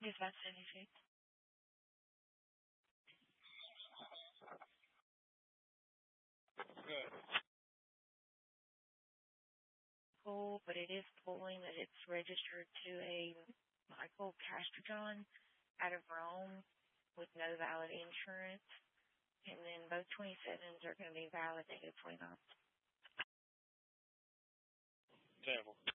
Is that 76? Good. Cool, but it is pulling that it's registered to a Michael Castrojohn out of Rome with no valid insurance. And then both 27s are going to be valid negative 29. Terrible.